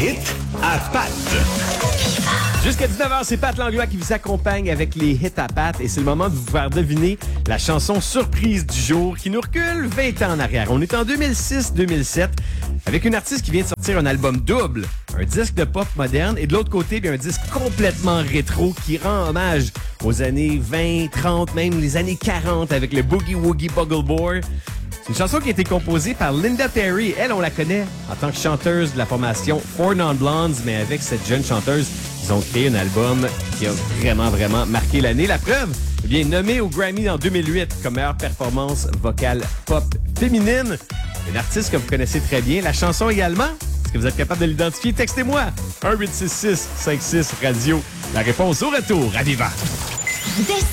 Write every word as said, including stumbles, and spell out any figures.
hits à Pat. Jusqu'à dix-neuf heures, c'est Pat Langlois qui vous accompagne avec les hits à Pat et c'est le moment de vous faire deviner la chanson surprise du jour qui nous recule vingt ans en arrière. On est en deux mille six deux mille sept avec une artiste qui vient de sortir un album double, un disque de pop moderne et de l'autre côté, bien, un disque complètement rétro qui rend hommage aux années vingt, trente, même les années quarante avec le Boogie Woogie Buggle Boy. C'est une chanson qui a été composée par Linda Perry. Elle, on la connaît en tant que chanteuse de la formation Four Non Blondes, mais avec cette jeune chanteuse, ils ont créé un album qui a vraiment, vraiment marqué l'année. La preuve, eh bien, nommée au Grammy en deux mille huit comme meilleure performance vocale pop féminine. Une artiste que vous connaissez très bien. La chanson également, est-ce que vous êtes capable de l'identifier? Textez-moi, un huit six six cinq six radio. La réponse au retour à Viva. Dès